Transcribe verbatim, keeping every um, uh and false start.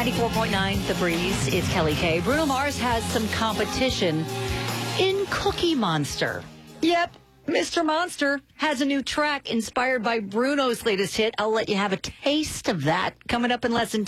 ninety-four point nine The Breeze is Kelly Kay. Bruno Mars has some competition in Cookie Monster. Yep, Mister Monster has a new track inspired by Bruno's latest hit. I'll let you have a taste of that coming up in less than